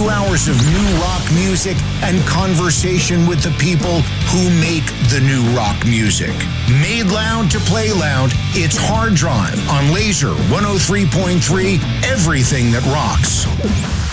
2 hours of new rock music and conversation with the people who make the new rock music. Made loud to play loud, it's Hard Drive on Laser 103.3, everything that rocks.